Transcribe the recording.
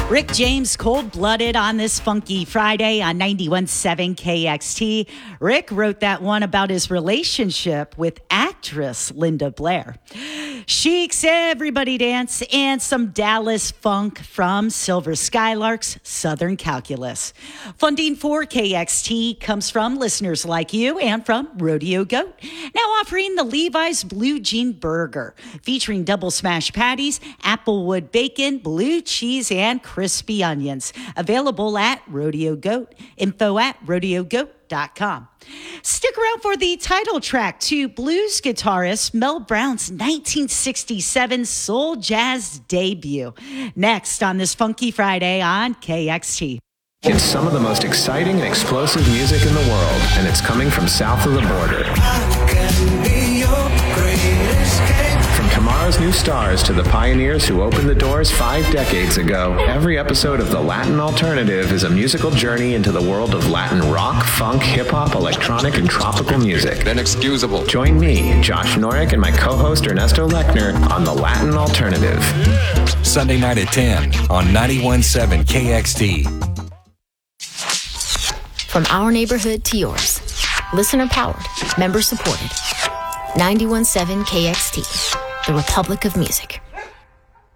Rick James, Cold-Blooded on this funky Friday on 91.7 KXT. Rick wrote that one about his relationship with actress Linda Blair. Cheeks, Everybody Dance, and some Dallas funk from Silver Skylarks, Southern Calculus. Funding for KXT comes from listeners like you and from Rodeo Goat. Now offering the Levi's Blue Jean Burger, featuring double smash patties, applewood bacon, blue cheese, and crispy onions. Available at Rodeo Goat. Info at rodeogoat.com. Stick around for the title track to blues guitarist Mel Brown's 1967 soul jazz debut. Next on this funky Friday on KXT. It's some of the most exciting and explosive music in the world, and it's coming from south of the border. From tomorrow's new stars to the pioneers who opened the doors 5 decades ago, every episode of The Latin Alternative is a musical journey into the world of Latin rock, funk, hip-hop, electronic, and tropical music. Inexcusable. Join me, Josh Norick, and my co-host Ernesto Lechner on The Latin Alternative. Sunday night at 10 on 91.7 KXT. From our neighborhood to yours. Listener powered, member supported. 91.7 KXT, the Republic of Music.